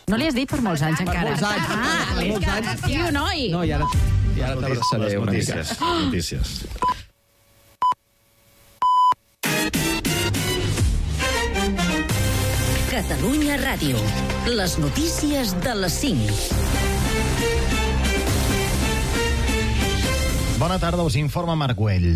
No li has dit per molts anys, encara. molts anys. Per molts anys. Tio, noi. No, i ara t'abraçaré una mica. Notícies. Catalunya Ràdio. Les notícies de les 5. Bona tarda, us informa Marc Güell.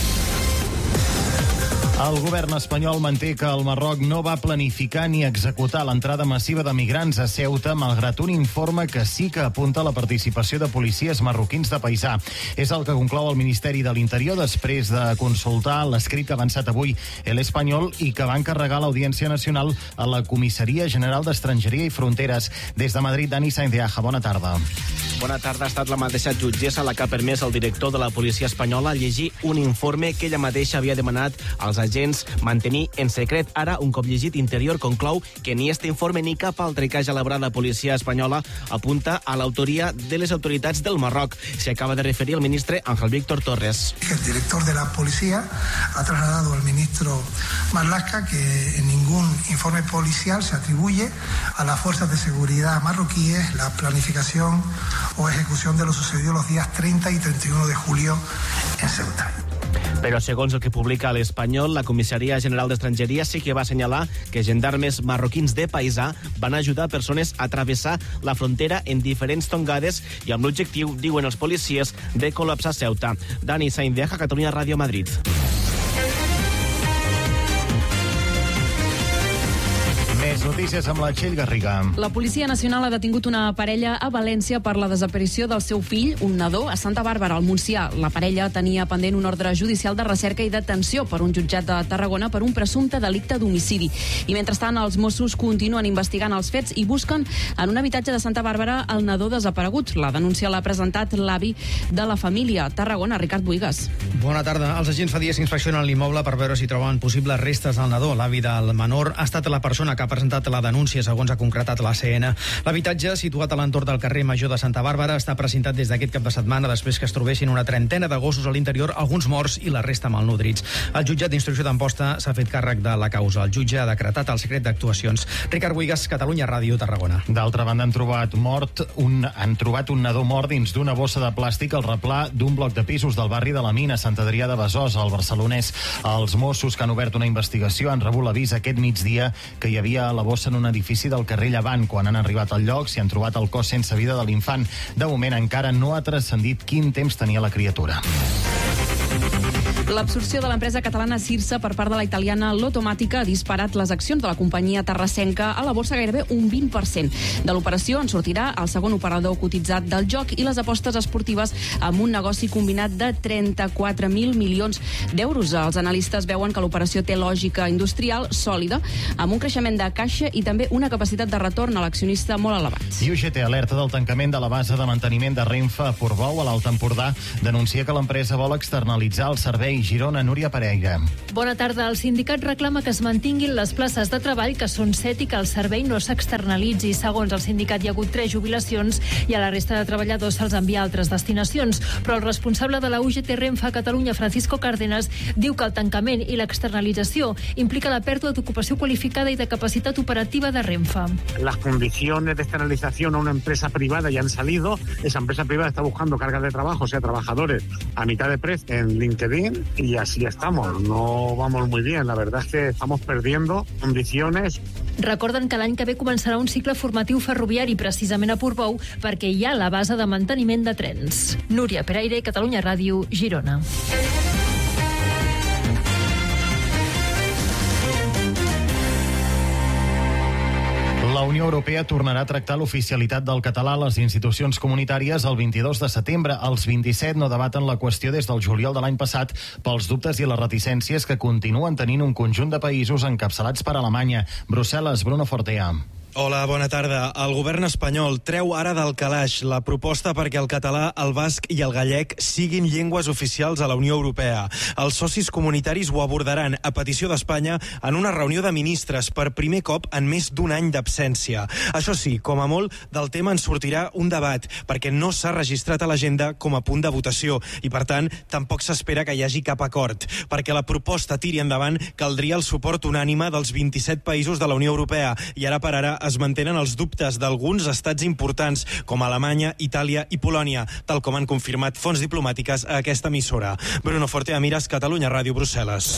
El govern espanyol manté que el Marroc no va planificar ni executar l'entrada massiva de migrants a Ceuta, malgrat un informe que sí que apunta a la participació de policies marroquins de paisà. És el que conclou el Ministeri de l'Interior després de consultar l'escrit avançat avui El Espanyol i que va encarregar l'Audiència Nacional a la Comissaria General d'Estrangeria i Fronteres. Des de Madrid, Dani Sainz de Aja, bona tarda. Bona tarda. Ha estat la mateixa jutgessa la que ha permès al director de la policia espanyola llegir un informe que ella mateixa havia demanat als agents mantenir en secret. Ara, un cop llegit, Interior conclou que ni este informe ni cap altre que hagi elaborat la policia espanyola apunta a l'autoria de les autoritats del Marroc. S'hi acaba de referir el ministre Ángel Víctor Torres. El director de la policía ha trasladado al ministro Marlaska que en ningún informe policial se atribuye a las fuerzas de seguridad marroquíes la planificación o ejecución de lo sucedido los días 30 y 31 de julio en Ceuta. Però segons el que publica l'Espanyol, la Comissaria General d'Estrangeria sí que va assenyalar que gendarmes marroquins de paisà van ajudar persones a travessar la frontera en diferents tongades i amb l'objectiu, diuen els policies, de col·lapsar Ceuta. Dani Sainz de Aja, Catalunya Ràdio, Madrid. Més notícies amb la Txell Garriga. La Policia Nacional ha detingut una parella a València per la desaparició del seu fill, un nadó, a Santa Bàrbara, al Montsià. La parella tenia pendent un ordre judicial de recerca i detenció per un jutjat de Tarragona per un presumpte delicte d'homicidi. I mentrestant, els Mossos continuen investigant els fets i busquen en un habitatge de Santa Bàrbara el nadó desaparegut. La denúncia l'ha presentat l'avi de la família. Tarragona, Ricard Buigas. Bona tarda. Els agents fa dies inspeccionen l'immoble per veure si troben possibles restes del nadó. L'avi del menor ha estat la persona que ha presentat la denúncia, segons ha concretat l'ACN. L'habitatge, situat a l'entorn del carrer Major de Santa Bàrbara, està precintat des d'aquest cap de setmana després que es trobessin una trentena de gossos a l'interior, alguns morts i la resta malnodrits. El jutjat d'instrucció d'Amposta s'ha fet càrrec de la causa. El jutge ha decretat el secret d'actuacions. Ricard Buigas, Catalunya Ràdio, Tarragona. D'altra banda, han trobat un nadó mort dins d'una bossa de plàstic al replà d'un bloc de pisos del barri de la Mina, Sant Adrià de Besòs, al barcelonès. Els Mossos, que han obert una investigació, han rebut l'avís aquest migdia que hi havia a la bossa en un edifici del carrer Llevant. Quan han arribat al lloc s'hi han trobat el cos sense vida de l'infant. De moment encara no ha transcendit quin temps tenia la criatura. L'absorció de l'empresa catalana Cirsa per part de la italiana Lottomatica ha disparat les accions de la companyia terrassenca a la borsa gairebé un 20%. De l'operació en sortirà el segon operador cotitzat del joc i les apostes esportives amb un negoci combinat de 34.000 milions d'euros. Els analistes veuen que l'operació té lògica industrial sòlida, amb un creixement de caixa i també una capacitat de retorn a l'accionista molt elevats. I UGT alerta del tancament de la base de manteniment de Renfe a Portbou, a l'Alt Empordà. Denuncia que l'empresa vol externalitzar el servei. Girona, Núria Pereira. Bona tarda. El sindicat reclama que es mantinguin les places de treball, que són 7, i que el servei no s'externalitzi. Segons el sindicat, hi ha hagut 3 jubilacions i a la resta de treballadors se'ls envia a altres destinacions. Però el responsable de la UGT Renfe a Catalunya, Francisco Cárdenas, diu que el tancament i l'externalització implica la pèrdua d'ocupació qualificada y de capacidad operativa de Renfe. Las condiciones de externalización a una empresa privada ya han salido. Esa empresa privada está buscando cargas de trabajo, o sea, trabajadores a mitad de precio en LinkedIn, y así estamos. No vamos muy bien. La verdad es que estamos perdiendo condiciones. Recorden que l'any que ve començarà un cicle formatiu ferroviari precisament a Portbou perquè hi ha la base de manteniment de trens. Núria Pereira, Catalunya Ràdio, Girona. La Unió Europea tornarà a tractar l'oficialitat del català a les institucions comunitàries el 22 de setembre. Els 27 no debaten la qüestió des del juliol de l'any passat pels dubtes i les reticències que continuen tenint un conjunt de països encapçalats per Alemanya. Brussel·les, Bruno Fortea. Hola, bona tarda. El govern espanyol treu ara del calaix la proposta perquè el català, el basc i el gallec siguin llengües oficials a la Unió Europea. Els socis comunitaris ho abordaran a petició d'Espanya en una reunió de ministres per primer cop en més d'un any d'absència. Això sí, com a molt, del tema en sortirà un debat, perquè no s'ha registrat a l'agenda com a punt de votació i, per tant, tampoc s'espera que hi hagi cap acord. Perquè la proposta tiri endavant caldria el suport unànime dels 27 països de la Unió Europea i ara per ara es mantenen els dubtes d'alguns estats importants, com Alemanya, Itàlia i Polònia, tal com han confirmat fonts diplomàtiques a aquesta emissora. Bruno Forteamiras, Catalunya Ràdio, Brussel·les.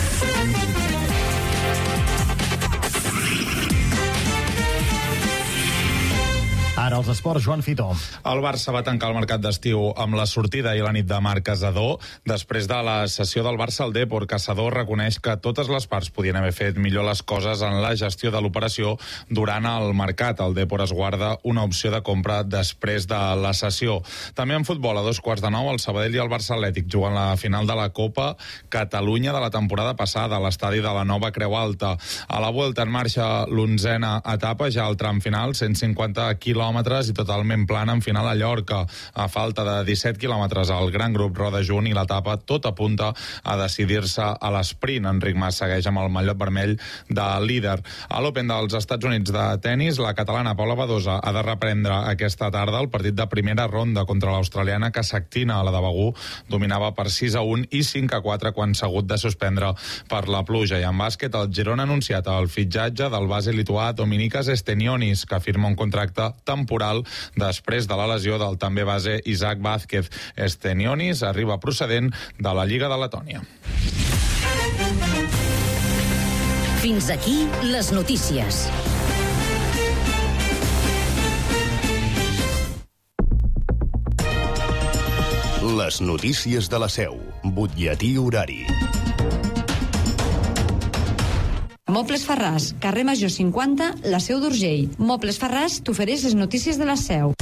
Ara els esports, Joan Fitó. El Barça va tancar el mercat d'estiu amb la sortida i la nit de Marc Casador. Després de la sessió del Barça al Depor, Casador reconeix que totes les parts podien haver fet millor les coses en la gestió de l'operació durant el mercat. El Depor es guarda una opció de compra després de la sessió. També en futbol, a 2:15, el Sabadell i el Barça Atlètic juguen la final de la Copa Catalunya de la temporada passada a l'estadi de la Nova Creu Alta. A la Vuelta en marxa l'11a etapa, ja al tram final, 150 quilòmetres i totalment plana en final a Llorca. A falta de 17 quilòmetres al Gran Grup Roda Junt i l'etapa tot apunta a decidir-se a l'esprint. Enric Mas segueix amb el mallot vermell de líder. A l'Open dels Estats Units de tennis, la catalana Paula Badosa ha de reprendre aquesta tarda el partit de primera ronda contra l'australiana Kasatkina. La de Begú dominava per 6-1 i 5-4 quan s'ha hagut de suspendre per la pluja. I en bàsquet, el Girona ha anunciat el fitxatge del base lituà Dominykas Stenionis, que firma un contracte temporal després de la lesió del també base Isaac Vázquez. Stenionis arriba procedent de la Lliga de Letònia. Fins aquí les notícies. Les notícies de la Seu. Butlletí horari. Mobles Ferràs, carrer Major 50, la Seu d'Urgell. Mobles Ferràs t'ofereix les notícies de la Seu.